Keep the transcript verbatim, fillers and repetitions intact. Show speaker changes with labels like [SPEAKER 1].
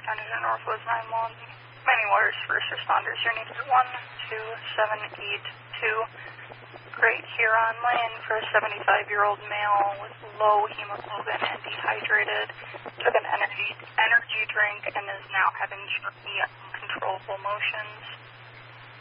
[SPEAKER 1] San Jose Northwest nine one. Many waters first responders. Your name is one two seven eight two. Great Huron Lane for a seventy-five-year-old male with low hemoglobin and dehydrated. Took an energy energy drink and is now having jerky, uncontrollable motions.